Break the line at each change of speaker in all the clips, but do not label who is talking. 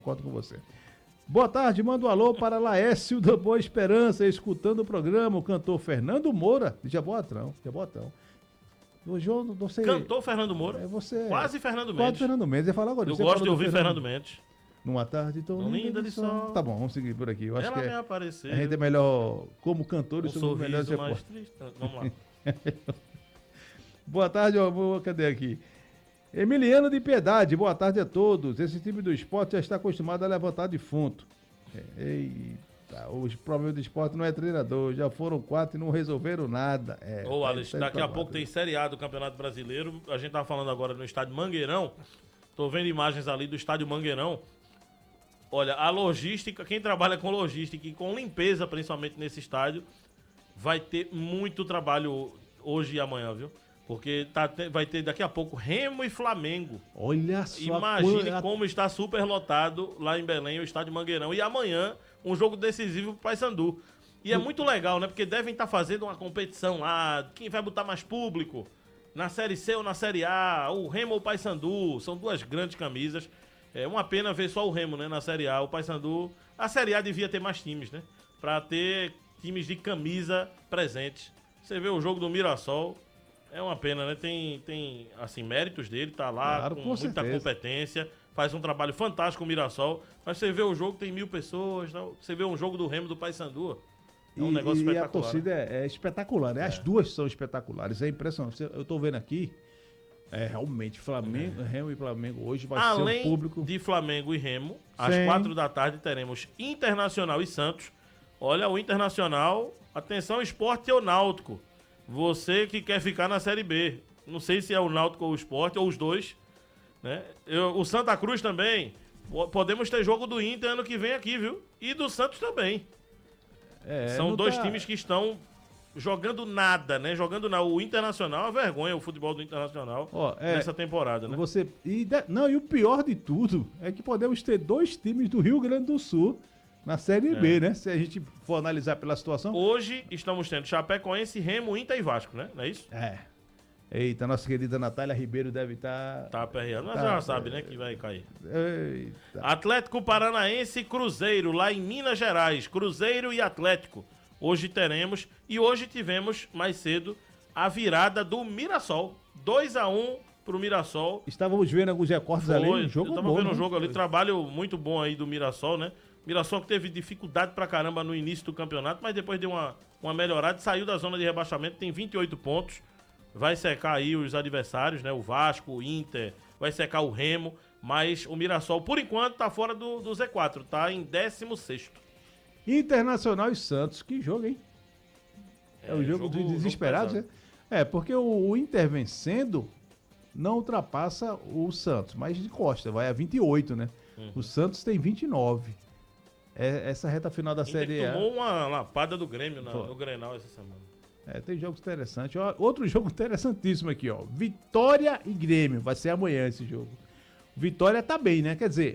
Conto com você. Boa tarde, manda um alô para Laércio da Boa Esperança, escutando o programa, o cantor Fernando Moura, de Jaboatão. Hoje eu não sei...
Cantor Fernando Moura? Quase Fernando Mendes.
Quase Fernando Mendes, ia falar agora.
Eu gosto de ouvir Fernando Mendes.
Numa tarde tão linda de sol. Tá bom, vamos seguir por aqui. Eu acho que
aparecer.
A gente é melhor como cantores, somos melhores
mais triste. Vamos lá.
Boa tarde, cadê aqui? Emiliano de Piedade, boa tarde a todos. Esse time do esporte já está acostumado a levantar defunto. Eita, os problemas do esporte não é treinador. Já foram 4 e não resolveram nada.
Ô, Alex, daqui a pouco tem Série A do Campeonato Brasileiro. A gente tava falando agora no estádio Mangueirão. Tô vendo imagens ali do estádio Mangueirão. Olha, a logística, quem trabalha com logística e com limpeza, principalmente nesse estádio, vai ter muito trabalho hoje e amanhã, viu? Porque vai ter daqui a pouco Remo e Flamengo.
Olha só.
Imagine como está super lotado lá em Belém, o estádio Mangueirão. E amanhã, um jogo decisivo pro Paysandu. E é muito legal, né? Porque devem estar fazendo uma competição lá. Quem vai botar mais público? Na Série C ou na Série A? O Remo ou o Paysandu? São duas grandes camisas. É uma pena ver só o Remo, né? Na Série A. O Paysandu... A Série A devia ter mais times, né? Pra ter times de camisa presentes. Você vê o jogo do Mirassol... É uma pena, né? Tem assim, méritos dele, tá lá
claro,
com muita certeza. Competência, faz um trabalho fantástico o Mirassol, mas você vê o jogo, tem 1.000 pessoas, não? Você vê um jogo do Remo do Paysandu, é um negócio espetacular. E a
torcida é espetacular, né? As duas são espetaculares, é impressionante. Eu tô vendo aqui, realmente, Flamengo, Remo e Flamengo hoje vai ser um público...
Além de Flamengo e Remo, às 4 da tarde teremos Internacional e Santos. Olha, o Internacional, atenção, Sport ou Náutico. Você que quer ficar na Série B. Não sei se é o Náutico ou o Sport, ou os dois. Né? O Santa Cruz também. Podemos ter jogo do Inter ano que vem aqui, viu? E do Santos também. São dois times que estão jogando nada, né? Jogando nada. O Internacional é uma vergonha, o futebol do Internacional nessa temporada, né?
E o pior de tudo é que podemos ter 2 times do Rio Grande do Sul na Série B, né? Se a gente for analisar pela situação.
Hoje estamos tendo Chapecoense, Remo, Inter e Vasco, né? Não é isso?
Eita, nossa querida Natália Ribeiro deve estar...
Tá aperreando, mas já sabe, né? Que vai cair.
Eita.
Atlético Paranaense e Cruzeiro, lá em Minas Gerais. Cruzeiro e Atlético. Hoje teremos, e hoje tivemos mais cedo, a virada do Mirassol. 2-1 pro Mirassol.
Estávamos vendo alguns recortes ali.
Eu tava vendo um jogo ali, trabalho muito bom aí do Mirassol, né? Mirassol que teve dificuldade pra caramba no início do campeonato, mas depois deu uma melhorada, saiu da zona de rebaixamento, tem 28 pontos, vai secar aí os adversários, né? O Vasco, o Inter, vai secar o Remo, mas o Mirassol, por enquanto, tá fora do Z4, tá em 16º.
Internacional e Santos, que jogo, hein? É o jogo dos desesperados, né? Porque o Inter vencendo não ultrapassa o Santos, mas de costa, vai a 28, né? O Santos tem 29. Essa reta final da Série A.
Tomou uma lapada do Grêmio no Grenal essa semana.
Tem jogos interessantes. Outro jogo interessantíssimo aqui, ó. Vitória e Grêmio. Vai ser amanhã esse jogo. Vitória tá bem, né? Quer dizer...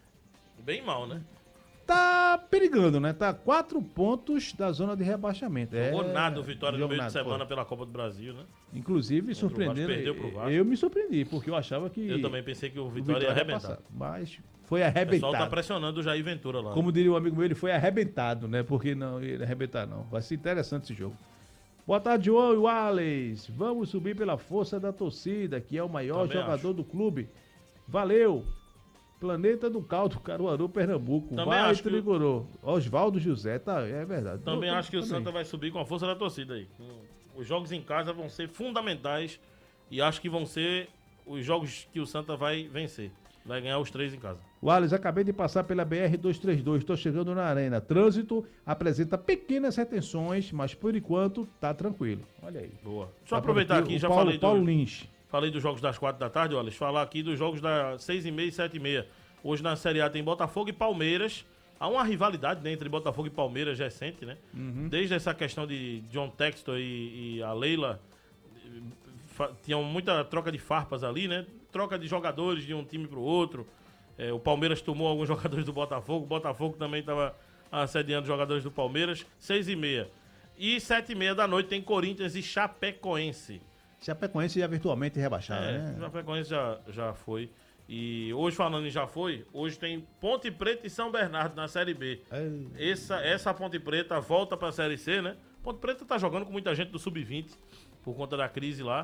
Bem mal, né?
Tá perigando, né? Tá 4 pontos da zona de rebaixamento.
Jogou nada o Vitória no meio de semana pela Copa do Brasil, né?
Inclusive, surpreendendo.
Perdeu pro Vasco.
Eu me surpreendi, porque eu achava que...
Eu também pensei que o Vitória ia arrebentar.
Mas foi arrebentado. O
pessoal tá pressionando o Jair Ventura lá.
Como diria um amigo meu, ele foi arrebentado, né? Porque não ia arrebentar, não. Vai ser interessante esse jogo. Boa tarde, João e Wallace. Vamos subir pela força da torcida, que é o maior jogador do clube. Valeu! Planeta do Caldo, Caruaru, Pernambuco. Vai, Trigorô. Oswaldo José, é verdade.
Também acho que o Santa vai subir com a força da torcida aí. Os jogos em casa vão ser fundamentais e acho que vão ser os jogos que o Santa vai vencer. Vai ganhar os 3 em casa.
Wallace, acabei de passar pela BR-232, estou chegando na arena. Trânsito apresenta pequenas retenções, mas por enquanto tá tranquilo. Olha aí.
Boa. Deixa eu aproveitar aqui, já falei
Paulo Lynch.
Falei dos jogos das 4 da tarde, olha, falar aqui dos jogos das 6h30 e 7h30. Hoje na Série A tem Botafogo e Palmeiras. Há uma rivalidade, né, entre Botafogo e Palmeiras recente, né? Desde essa questão de John Textor e a Leila, tinham muita troca de farpas ali, né? Troca de jogadores de um time pro outro. O Palmeiras tomou alguns jogadores do Botafogo. O Botafogo também estava assediando jogadores do Palmeiras. 6h30. E 7h30 da noite tem Corinthians e Chapecoense.
Chapecoense já virtualmente rebaixado, né?
Chapecoense já foi. E hoje, falando em já foi, hoje tem Ponte Preta e São Bernardo na Série B. Essa Ponte Preta volta pra Série C, né? Ponte Preta tá jogando com muita gente do Sub-20 por conta da crise lá.